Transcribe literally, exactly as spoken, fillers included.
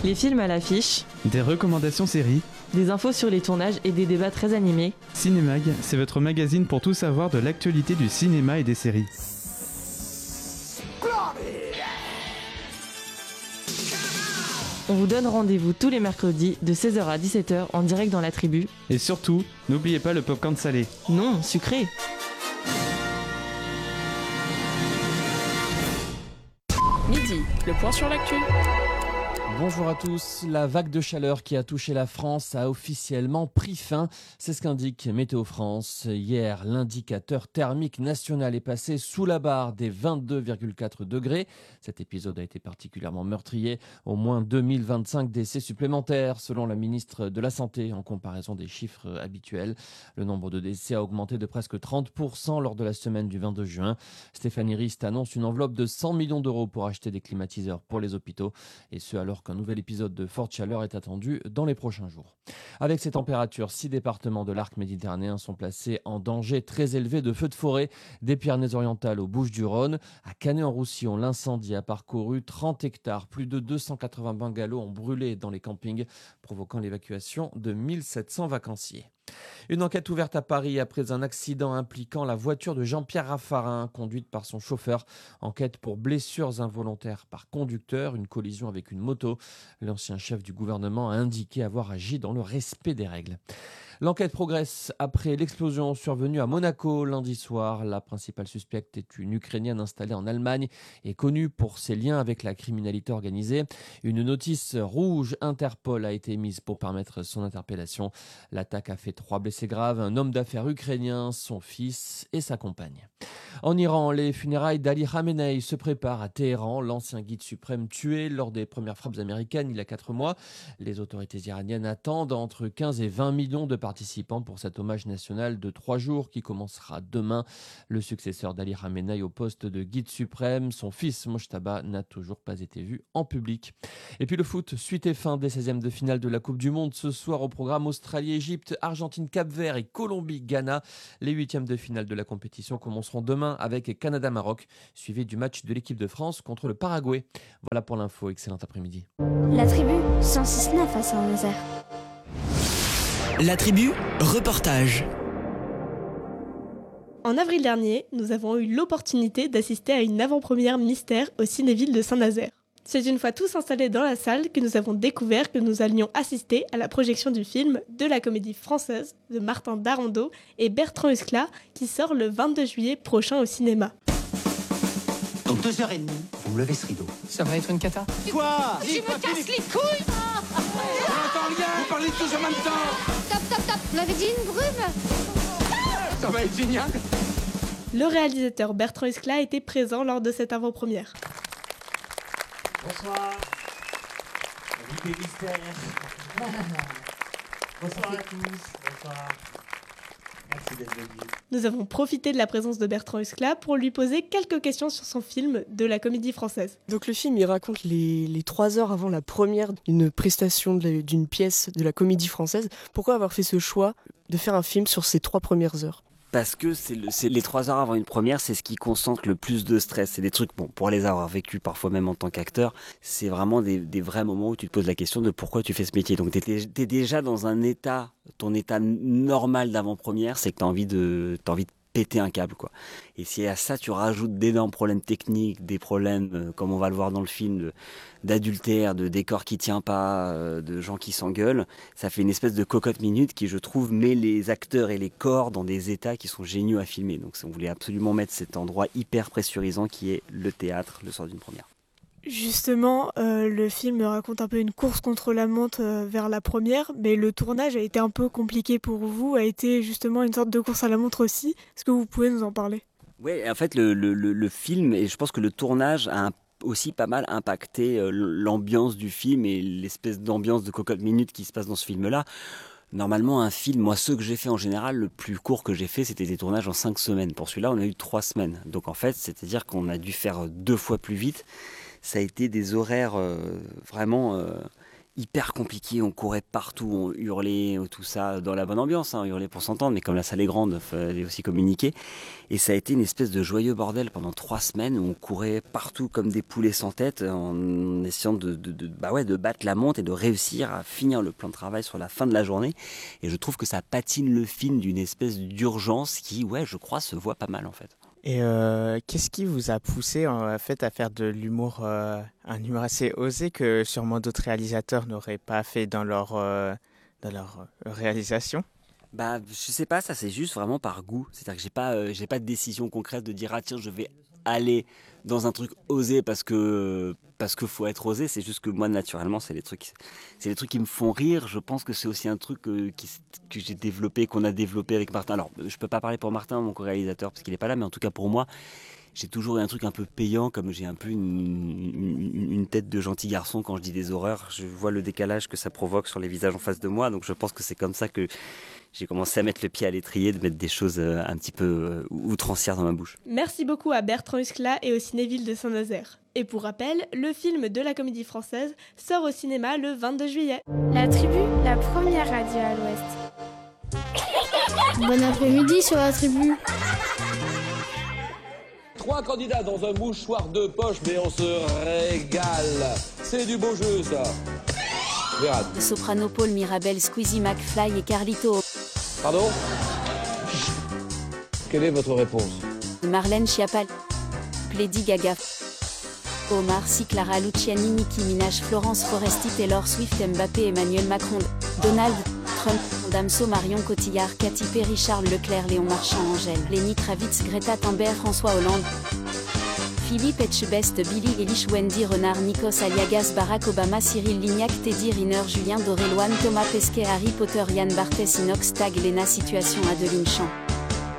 Les films à l'affiche, des recommandations séries, des infos sur les tournages et des débats très animés. Cinémag, c'est votre magazine pour tout savoir de l'actualité du cinéma et des séries. On vous donne rendez-vous tous les mercredis de seize heures à dix-sept heures en direct dans la tribu. Et surtout, n'oubliez pas le popcorn salé. Non, sucré. Midi, le point sur l'actu. Bonjour à tous. La vague de chaleur qui a touché la France a officiellement pris fin. C'est ce qu'indique Météo France. Hier, l'indicateur thermique national est passé sous la barre des vingt-deux virgule quatre degrés. Cet épisode a été particulièrement meurtrier. Au moins deux mille vingt-cinq décès supplémentaires, selon la ministre de la Santé, en comparaison des chiffres habituels. Le nombre de décès a augmenté de presque trente pour cent lors de la semaine du vingt-deux juin. Stéphanie Rist annonce une enveloppe de cent millions d'euros pour acheter des climatiseurs pour les hôpitaux. Et ce, alors qu'un nouvel épisode de forte chaleur est attendu dans les prochains jours. Avec ces températures, six départements de l'arc méditerranéen sont placés en danger très élevé de feux de forêt, des Pyrénées-Orientales aux Bouches-du-Rhône. À Canet-en-Roussillon, l'incendie a parcouru trente hectares. Plus de deux cent quatre-vingts bungalows ont brûlé dans les campings, provoquant l'évacuation de mille sept cents vacanciers. Une enquête ouverte à Paris après un accident impliquant la voiture de Jean-Pierre Raffarin, conduite par son chauffeur. Enquête pour blessures involontaires par conducteur, une collision avec une moto. L'ancien chef du gouvernement a indiqué avoir agi dans le respect des règles. L'enquête progresse après l'explosion survenue à Monaco lundi soir. La principale suspecte est une Ukrainienne installée en Allemagne et connue pour ses liens avec la criminalité organisée. Une notice rouge Interpol a été mise pour permettre son interpellation. L'attaque a fait trois blessés graves, un homme d'affaires ukrainien, son fils et sa compagne. En Iran, les funérailles d'Ali Khamenei se préparent à Téhéran. L'ancien guide suprême tué lors des premières frappes américaines il y a quatre mois. Les autorités iraniennes attendent entre quinze et vingt millions de participants pour cet hommage national de trois jours qui commencera demain. Le successeur d'Ali Khamenei au poste de guide suprême, son fils Mojtaba, n'a toujours pas été vu en public. Et puis le foot, suite et fin des seizièmes de finale de la Coupe du Monde. Ce soir au programme Australie-Égypte, Argentine-Cap-Vert et Colombie-Ghana. Les huitièmes de finale de la compétition commenceront demain avec Canada-Maroc, suivi du match de l'équipe de France contre le Paraguay. Voilà pour l'info, excellent après-midi. La tribu, cent six virgule neuf à Saint-Nazaire. La tribu, reportage. En avril dernier, nous avons eu l'opportunité d'assister à une avant-première mystère au Cinéville de Saint-Nazaire. C'est une fois tous installés dans la salle que nous avons découvert que nous allions assister à la projection du film de la comédie française de Martin Darando et Bertrand Huskla qui sort le vingt-deux juillet prochain au cinéma. Dans deux heures et demie, vous me levez ce rideau. Ça va être une cata. Quoi? Je me casse les couilles. J'entends rien, vous parlez tous en même temps. Stop, stop, stop. Vous m'avez dit une brume. Ça va être génial. Le réalisateur Bertrand Huskla était présent lors de cette avant-première. Bonsoir. Invité mystère. Bonsoir à tous. Bonsoir. Merci d'être venus. Nous avons profité de la présence de Bertrand Huskla pour lui poser quelques questions sur son film de la comédie française. Donc le film, il raconte les, les trois heures avant la première d'une prestation de la, d'une pièce de la comédie française. Pourquoi avoir fait ce choix de faire un film sur ces trois premières heures ? Parce que c'est, le, c'est les trois heures avant une première, c'est ce qui concentre le plus de stress. C'est des trucs, bon, pour les avoir vécu parfois même en tant qu'acteur, c'est vraiment des, des vrais moments où tu te poses la question de pourquoi tu fais ce métier. Donc t'es, t'es déjà dans un état, ton état normal d'avant-première, c'est que t'as envie de, t'as envie de péter un câble, quoi. Et si à ça tu rajoutes d'énormes problèmes techniques, des problèmes, euh, comme on va le voir dans le film, de, d'adultère, de décor qui tient pas, euh, de gens qui s'engueulent, ça fait une espèce de cocotte minute qui, je trouve, met les acteurs et les corps dans des états qui sont géniaux à filmer. Donc on voulait absolument mettre cet endroit hyper pressurisant qui est le théâtre le soir d'une première. Justement, euh, le film raconte un peu une course contre la montre euh, vers la première, mais le tournage a été un peu compliqué pour vous, a été justement une sorte de course à la montre aussi. Est-ce que vous pouvez nous en parler ? Oui, en fait, le, le, le, le film, et je pense que le tournage a un aussi pas mal impacté euh, l'ambiance du film et l'espèce d'ambiance de cocotte minute qui se passe dans ce film-là. Normalement, un film, moi, ceux que j'ai fait en général, le plus court que j'ai fait, c'était des tournages en cinq semaines. Pour celui-là, on a eu trois semaines. Donc en fait, c'est-à-dire qu'on a dû faire deux fois plus vite. Ça a été des horaires euh, vraiment euh, hyper compliqué, on courait partout, on hurlait, tout ça, dans la bonne ambiance, hein, on hurlait pour s'entendre, mais comme la salle est grande, il fallait aussi communiquer. Et ça a été une espèce de joyeux bordel pendant trois semaines où on courait partout comme des poulets sans tête en essayant de, de, de, bah ouais, de battre la montre et de réussir à finir le plan de travail sur la fin de la journée. Et je trouve que ça patine le film d'une espèce d'urgence qui, ouais, je crois, se voit pas mal en fait. Et euh, qu'est-ce qui vous a poussé en fait à faire de l'humour, euh, un humour assez osé que sûrement d'autres réalisateurs n'auraient pas fait dans leur, euh, dans leur réalisation? Bah, je sais pas, ça c'est juste vraiment par goût. C'est-à-dire que j'ai pas, euh, j'ai pas de décision concrète de dire ah tiens je vais aller dans un truc osé parce que parce que faut être osé. C'est juste que moi naturellement c'est les trucs, c'est les trucs qui me font rire. Je pense que c'est aussi un truc euh, qui, que j'ai développé, qu'on a développé avec Martin. Alors je peux pas parler pour Martin, mon co-réalisateur, parce qu'il est pas là, mais en tout cas pour moi. J'ai toujours eu un truc un peu payant, comme j'ai un peu une, une, une tête de gentil garçon quand je dis des horreurs. Je vois le décalage que ça provoque sur les visages en face de moi, donc je pense que c'est comme ça que j'ai commencé à mettre le pied à l'étrier, de mettre des choses un petit peu outrancières dans ma bouche. Merci beaucoup à Bertrand Huskla et au Cinéville de Saint-Nazaire. Et pour rappel, le film de la Comédie Française sort au cinéma le vingt-deux juillet. La Tribu, la première radio à l'Ouest. Bon après-midi sur La Tribu. Trois candidats dans un mouchoir de poche, mais on se régale. C'est du beau jeu, ça. Verra. Soprano Paul Mirabel, Squeezie McFly et Carlito. Pardon? Quelle est votre réponse? Marlène Schiappa, Lady Gaga, Omar Sy, Clara Luciani, Nicki Minaj, Florence Foresti, Taylor Swift, Mbappé, Emmanuel Macron, Donald Trump, Damso, Marion Cotillard, Katy Perry, Charles Leclerc, Léon Marchand, Angèle, Lenny Kravitz, Greta Thunberg, François Hollande, Philippe Etchebest, Billy Eilish, Wendy Renard, Nikos Aliagas, Barack Obama, Cyril Lignac, Teddy Riner, Julien Doré, Loane, Thomas Pesquet, Harry Potter, Yann Barthès, Inox Tag, Lena Situation, Adeline Champ.